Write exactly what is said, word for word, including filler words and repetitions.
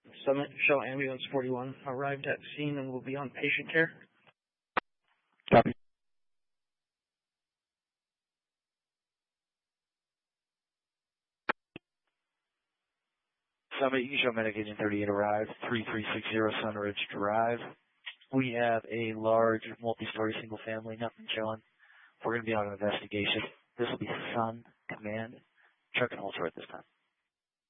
Summit, Shell Ambulance forty-one arrived at scene and will be on patient care. Copy. Summit, you can show Medic Agent thirty-eight arrived, three three six zero Sunridge Drive. We have a large multi-story single family, nothing showing. We're going to be on an investigation. This will be Sun Command. Truck and Ultra at this time.